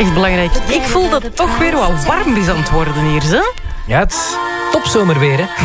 echt belangrijk. Ik voel dat het toch weer wat warm is aan het worden hier, hè? Ja, het is topzomer weer, hè.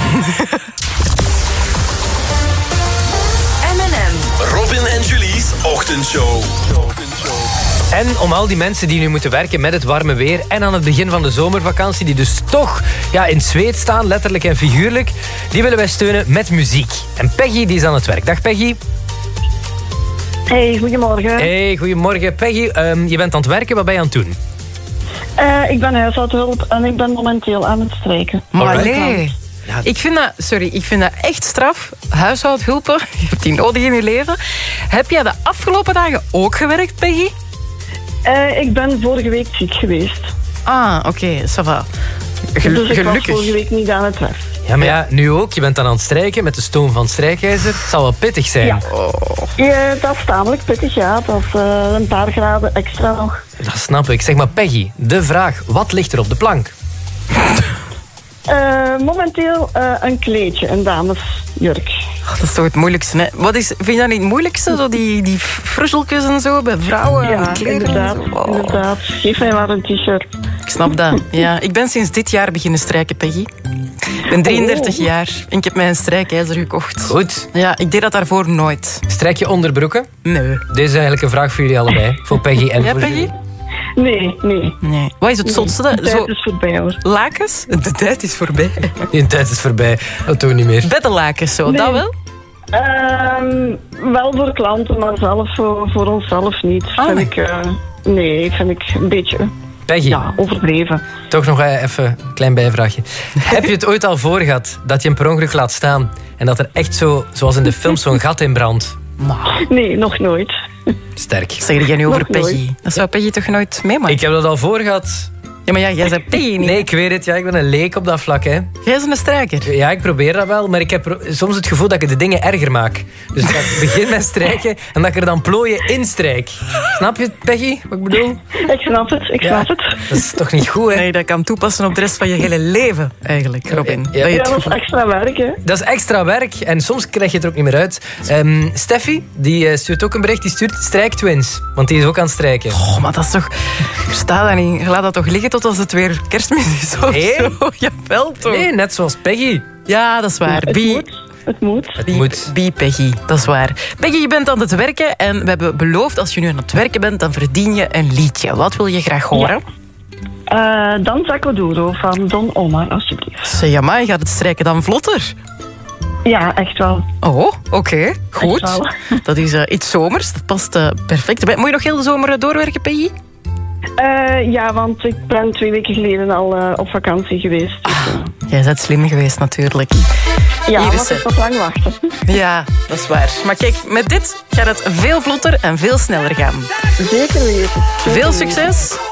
M&M. Robin en Julie's ochtendshow. En om al die mensen die nu moeten werken met het warme weer en aan het begin van de zomervakantie, die dus toch in het zweet staan, letterlijk en figuurlijk, die willen wij steunen met muziek. En Peggy die is aan het werk. Dag Peggy. Hey, goedemorgen. Hey, goedemorgen. Peggy, je bent aan het werken. Wat ben je aan het doen? Ik ben huishoudhulp en ik ben momenteel aan het strijken. Maar nee. Ja. Ik vind dat echt straf. Huishoudhulpen, je hebt die nodig in je leven. Heb jij de afgelopen dagen ook gewerkt, Peggy? Ik ben vorige week ziek geweest. Ah, oké, ça va. Dus ik was vorige week niet aan het werk. Ja, maar nu ook. Je bent dan aan het strijken met de stoom van het strijkijzer. Het zal wel pittig zijn. Ja, dat is tamelijk pittig, ja. Dat is een paar graden extra nog. Dat snap ik. Zeg maar, Peggy, de vraag. Wat ligt er op de plank? Momenteel een kleedje, een damesjurk. Dat is toch het moeilijkste, hè? Vind je dat niet het moeilijkste? Zo die frusseltjes en zo bij vrouwen? Ja, inderdaad. Geef mij maar een t-shirt. Ik snap dat. Ja, ik ben sinds dit jaar beginnen strijken, Peggy. Ik ben 33 jaar en ik heb mij een strijkijzer gekocht. Goed. Ja, ik deed dat daarvoor nooit. Strijk je onderbroeken? Nee. Deze is eigenlijk een vraag voor jullie allebei. Voor Peggy en voor Peggy? jullie. Nee. Wat is het zotste? De tijd is voorbij, hoor. Lakens? De tijd is voorbij. Die tijd is voorbij. Dat doen we niet meer. Beddenlakens, zo. Nee. Dat wel? Wel voor klanten, maar zelf voor onszelf niet. Vind ik een beetje... Peggy. Ja, overdreven. Toch nog even een klein bijvraagje. Heb je het ooit al voor gehad dat je een per ongeluk laat staan en dat er echt zo, zoals in de film, zo'n gat in brandt? Nee, nog nooit. Sterk. Zeg jij nu over Nog Peggy? nooit. Dat zou Peggy toch nooit meemaken? Ik heb dat al voor gehad. Ja, maar jij zei Peggy niet. Nee, ik weet het. Ja, ik ben een leek op dat vlak. Hè. Jij bent een strijker. Ja, ik probeer dat wel. Maar ik heb soms het gevoel dat ik de dingen erger maak. Dus dat ik begin met strijken en dat ik er dan plooien in strijk. Snap je het, Peggy? Wat ik bedoel? Ik snap het. Dat is toch niet goed, hè? Nee, dat kan toepassen op de rest van je hele leven, eigenlijk, Robin. Ja, Dat is extra werk, hè. Dat is extra werk en soms krijg je het er ook niet meer uit. Steffi, die stuurt ook een bericht. Die stuurt strijktwins, want die is ook aan het strijken. Oh, maar dat is toch... Ik versta dat niet. Je laat dat toch liggen tot als het weer Kerstmis is of zo? Jawel, toch? Nee, net zoals Peggy. Ja, dat is waar. Het moet. Be Peggy, dat is waar. Peggy, je bent aan het werken en we hebben beloofd, als je nu aan het werken bent, dan verdien je een liedje. Wat wil je graag horen? Danza Kuduro van Don Omar, alsjeblieft. Zeg, ja, maar je gaat het strijken dan vlotter. Ja, echt wel. Oh, oké. Goed. Echt wel. Dat is iets zomers, dat past perfect. Moet je nog heel de zomer doorwerken, Peggy? Ja, want ik ben 2 weken geleden al op vakantie geweest. Dus, Jij bent slim geweest, natuurlijk. ja, Hier maar is het is nog lang wachten. Ja, dat is waar. Maar kijk, met dit gaat het veel vlotter en veel sneller gaan. Zeker weten. Veel succes